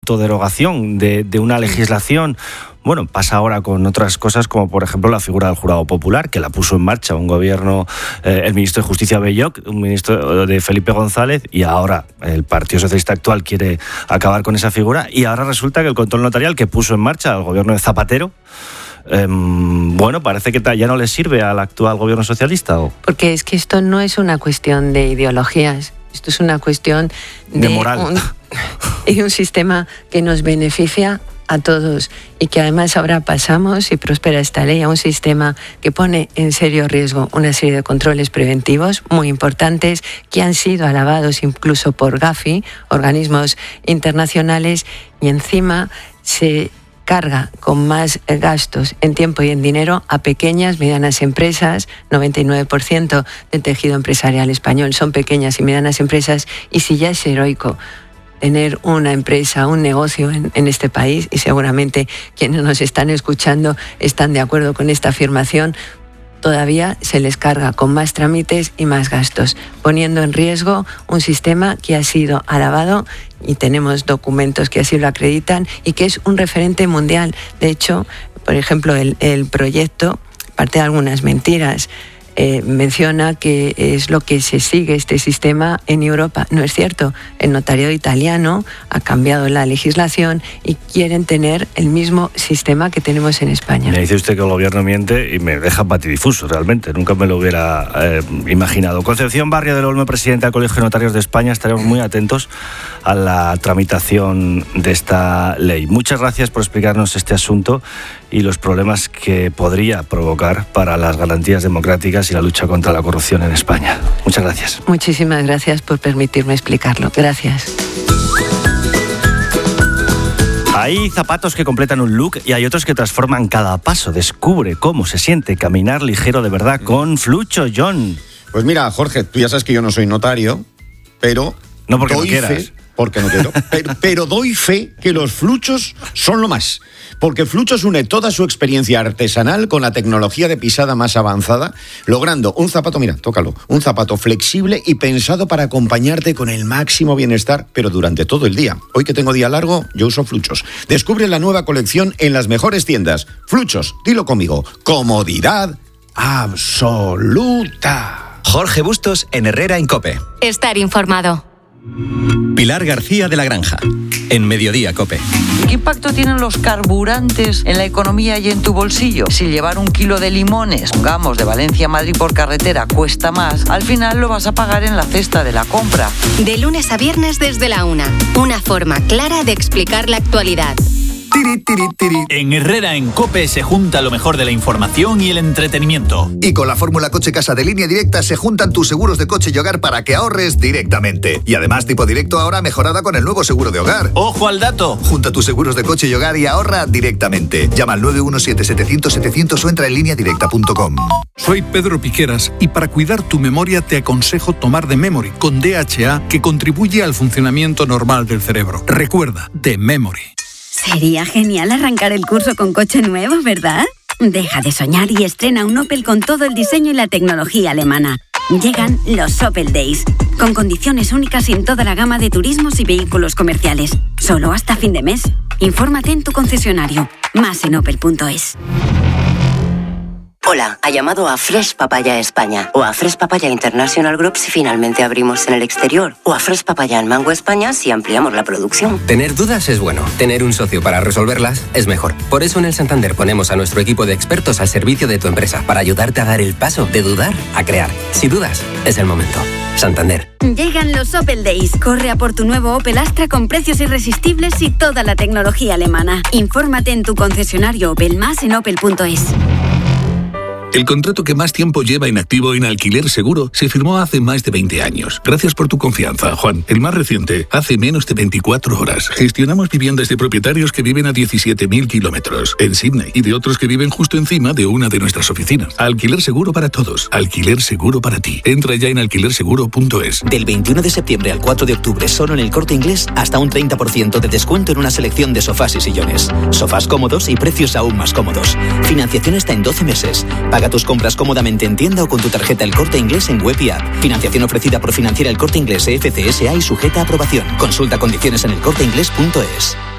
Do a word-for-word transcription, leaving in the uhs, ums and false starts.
autoderogación de, de una legislación. Bueno, pasa ahora con otras cosas como, por ejemplo, la figura del jurado popular, que la puso en marcha un gobierno, eh, el ministro de Justicia Belloc, un ministro de Felipe González, y ahora el Partido Socialista actual quiere acabar con esa figura, y ahora resulta que el control notarial que puso en marcha el gobierno de Zapatero, eh, bueno, parece que ya no le sirve al actual gobierno socialista. ¿O? Porque es que esto no es una cuestión de ideologías, esto es una cuestión de, de moral. Un, y un sistema que nos beneficia a todos y que además ahora pasamos, y prospera esta ley, a un sistema que pone en serio riesgo una serie de controles preventivos muy importantes que han sido alabados incluso por Gafi, organismos internacionales, y encima se carga con más gastos en tiempo y en dinero a pequeñas, medianas empresas. noventa y nueve por ciento del tejido empresarial español son pequeñas y medianas empresas, y si ya es heroico tener una empresa, un negocio en, en este país, y seguramente quienes nos están escuchando están de acuerdo con esta afirmación, todavía se les carga con más trámites y más gastos, poniendo en riesgo un sistema que ha sido alabado, y tenemos documentos que así lo acreditan, y que es un referente mundial. De hecho, por ejemplo, el, el proyecto, parte de algunas mentiras, Eh, menciona que es lo que se sigue este sistema en Europa. No es cierto. El notariado italiano ha cambiado la legislación y quieren tener el mismo sistema que tenemos en España. Me dice usted que el gobierno miente y me deja patidifuso, realmente. Nunca me lo hubiera eh, imaginado. Concepción Barrio del Olmo, presidenta del Colegio de Notarios de España. Estaremos muy atentos a la tramitación de esta ley. Muchas gracias por explicarnos este asunto y los problemas que podría provocar para las garantías democráticas y la lucha contra la corrupción en España. Muchas gracias. Muchísimas gracias por permitirme explicarlo. Gracias. Hay zapatos que completan un look y hay otros que transforman cada paso. Descubre cómo se siente caminar ligero de verdad con Flucho, John. Pues mira, Jorge, tú ya sabes que yo no soy notario, pero... No porque doy no quieras. Fe, porque no quiero. pero, pero doy fe que los Fluchos son lo más. Porque Fluchos une toda su experiencia artesanal con la tecnología de pisada más avanzada, logrando un zapato, mira, tócalo, un zapato flexible y pensado para acompañarte con el máximo bienestar, pero durante todo el día. Hoy que tengo día largo, yo uso Fluchos. Descubre la nueva colección en las mejores tiendas. Fluchos, dilo conmigo, comodidad absoluta. Jorge Bustos en Herrera en COPE. Estar informado. Pilar García de la Granja, en Mediodía COPE. ¿Qué impacto tienen los carburantes en la economía y en tu bolsillo? Si llevar un kilo de limones, pongamos, de Valencia a Madrid por carretera cuesta más, al final lo vas a pagar en la cesta de la compra. De lunes a viernes desde la una. Una forma clara de explicar la actualidad. Tiri, tiri, tiri. En Herrera en COPE se junta lo mejor de la información y el entretenimiento. Y con la fórmula Coche Casa de Línea Directa se juntan tus seguros de coche y hogar para que ahorres directamente. Y además tipo directo ahora mejorada con el nuevo seguro de hogar. ¡Ojo al dato! Junta tus seguros de coche y hogar y ahorra directamente. Llama al nueve uno siete, setecientos, setecientos o entra en línea directa punto com. Soy Pedro Piqueras y para cuidar tu memoria te aconsejo tomar The Memory con D H A, que contribuye al funcionamiento normal del cerebro. Recuerda, The Memory. Sería genial arrancar el curso con coche nuevo, ¿verdad? Deja de soñar y estrena un Opel con todo el diseño y la tecnología alemana. Llegan los Opel Days, con condiciones únicas en toda la gama de turismos y vehículos comerciales. Solo hasta fin de mes. Infórmate en tu concesionario. Más en opel punto es. Hola, ha llamado a Fresh Papaya España o a Fresh Papaya International Group si finalmente abrimos en el exterior, o a Fresh Papaya en Mango España si ampliamos la producción. Tener dudas es bueno, tener un socio para resolverlas es mejor. Por eso en el Santander ponemos a nuestro equipo de expertos al servicio de tu empresa para ayudarte a dar el paso de dudar a crear. Si dudas, es el momento. Santander. Llegan los Opel Days. Corre a por tu nuevo Opel Astra con precios irresistibles y toda la tecnología alemana. Infórmate en tu concesionario Opel, más en opel punto es. El contrato que más tiempo lleva inactivo en Alquiler Seguro se firmó hace más de veinte años. Gracias por tu confianza, Juan. El más reciente, hace menos de veinticuatro horas. Gestionamos viviendas de propietarios que viven a diecisiete mil kilómetros en Sydney y de otros que viven justo encima de una de nuestras oficinas. Alquiler Seguro para todos. Alquiler Seguro para ti. Entra ya en alquiler seguro punto es. Del veintiuno de septiembre al cuatro de octubre, solo en el Corte Inglés, hasta un treinta por ciento de descuento en una selección de sofás y sillones. Sofás cómodos y precios aún más cómodos. Financiación hasta en doce meses. Paga tus compras cómodamente en tienda o con tu tarjeta El Corte Inglés en web y app. Financiación ofrecida por Financiera El Corte Inglés E F C S A y sujeta a aprobación. Consulta condiciones en el corte inglés punto es.